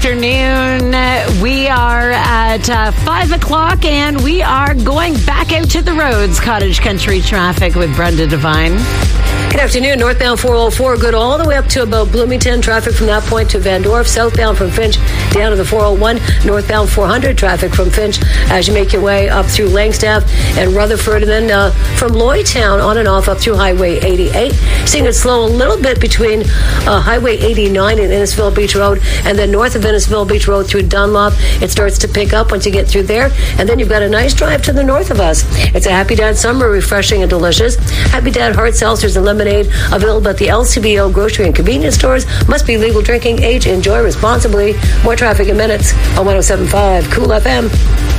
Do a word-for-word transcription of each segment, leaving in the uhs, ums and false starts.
Afternoon. We are at uh, five o'clock and we are going back out to the roads. Cottage Country traffic with Brenda Devine. Good afternoon. Northbound four oh four, good all the way up to about Bloomington. Traffic from that point to Van Dorp. Southbound from Finch down to the four oh one. Northbound four hundred, traffic from Finch as you make your way up through Langstaff and Rutherford. And then uh, from Lloydtown on and off up through Highway eighty-eight. Seeing it slow a little bit between uh, Highway eighty-nine and Innisfil Beach Road, and then north of Innisfil Beach Road through Dunlop. It starts to pick up once you get through there. And then you've got a nice drive to the north of us. It's a Happy Dad summer, refreshing and delicious. Happy Dad hard seltzers and lemonade available at the L C B O grocery and convenience stores. Must be legal drinking age. Enjoy responsibly. More traffic in minutes on one oh seven point five Cool F M.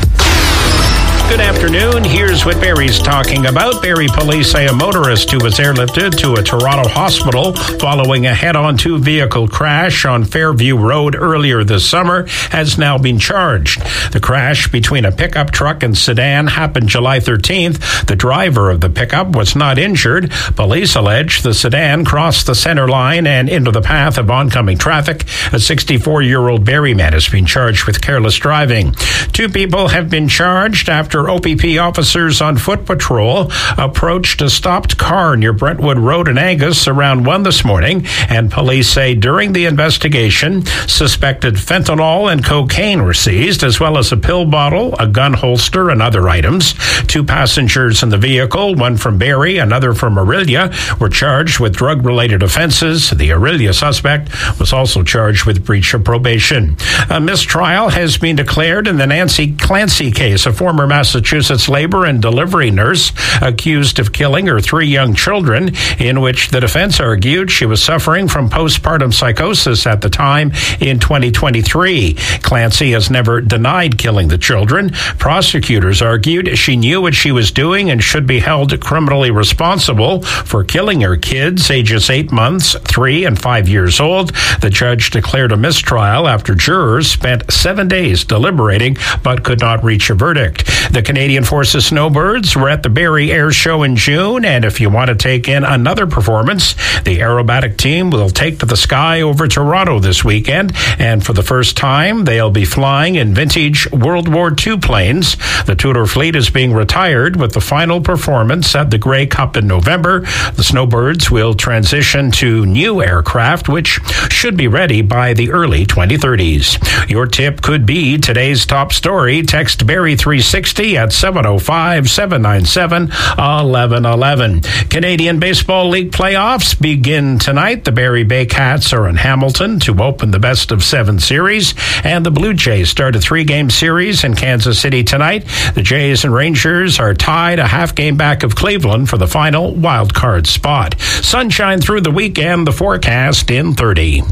Good afternoon. Here's what Barry's talking about. Barrie police say a motorist who was airlifted to a Toronto hospital following a head-on two-vehicle crash on Fairview Road earlier this summer has now been charged. The crash between a pickup truck and sedan happened July thirteenth. The driver of the pickup was not injured. Police allege the sedan crossed the center line and into the path of oncoming traffic. A sixty-four-year-old Barrie man has been charged with careless driving. Two people have been charged after O P P officers on foot patrol approached a stopped car near Brentwood Road in Angus around one this morning, and police say during the investigation, suspected fentanyl and cocaine were seized, as well as a pill bottle, a gun holster, and other items. Two passengers in the vehicle, one from Barrie, another from Orillia, were charged with drug-related offenses. The Orillia suspect was also charged with breach of probation. A mistrial has been declared in the Nancy Clancy case, a former Massachusetts labor and delivery nurse accused of killing her three young children, in which the defense argued she was suffering from postpartum psychosis at the time in twenty twenty-three. Clancy has never denied killing the children. Prosecutors argued she knew what she was doing and should be held criminally responsible for killing her kids, ages eight months, three, and five years old. The judge declared a mistrial after jurors spent seven days deliberating but could not reach a verdict. The Canadian Forces Snowbirds were at the Barrie Air Show in June, and if you want to take in another performance, the aerobatic team will take to the sky over Toronto this weekend, and for the first time, they'll be flying in vintage World War Two planes. The Tudor fleet is being retired with the final performance at the Grey Cup in November. The Snowbirds will transition to new aircraft, which should be ready by the early twenty thirties. Your tip could be today's top story. Text Barrie three sixty at seven oh five, seven nine seven, eleven eleven. Canadian Baseball League playoffs begin tonight. The Barrie Bay Cats are in Hamilton to open the best of seven series, and the Blue Jays start a three-game series in Kansas City tonight. The Jays and Rangers are tied a half game back of Cleveland for the final wild card spot. Sunshine through the weekend, the forecast in thirty.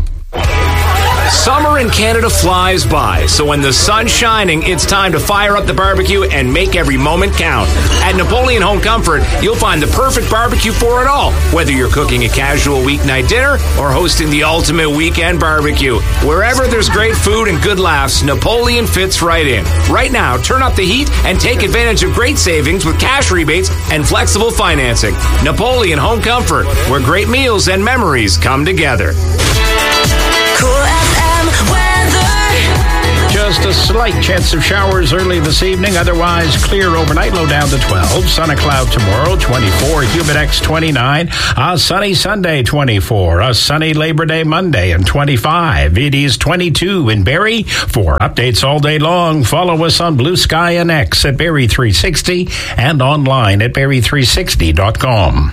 Summer in Canada flies by, so when the sun's shining, it's time to fire up the barbecue and make every moment count. At Napoleon Home Comfort, you'll find the perfect barbecue for it all, whether you're cooking a casual weeknight dinner or hosting the ultimate weekend barbecue. Wherever there's great food and good laughs, Napoleon fits right in. Right now, turn up the heat and take advantage of great savings with cash rebates and flexible financing. Napoleon Home Comfort, where great meals and memories come together. Cool F M weather. Just a slight chance of showers early this evening. Otherwise, clear overnight. Low down to twelve. Sun and cloud tomorrow, twenty-four. Humidex, twenty-nine. A sunny Sunday, twenty-four. A sunny Labor Day Monday, and twenty-five. It is twenty-two in Barrie. For updates all day long, follow us on Blue Sky and X at Barrie three sixty and online at Barrie three sixty dot com.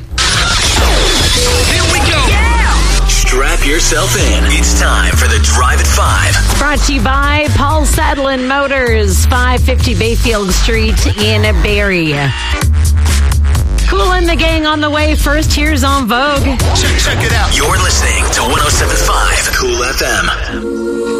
Here we go. Strap yourself in. It's time for the Drive at five. Brought to you by Paul Sadlin Motors, five fifty Bayfield Street in Barrie. Cool and the gang on the way. First, here's En Vogue. Check, check it out. You're listening to one oh seven point five Cool F M.